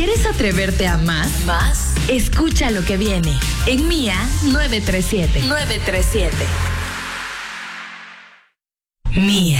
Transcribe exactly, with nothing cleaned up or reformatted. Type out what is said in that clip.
¿Quieres atreverte a más? ¿Más? Escucha lo que viene en Mía nueve tres siete. nueve tres siete. Mía.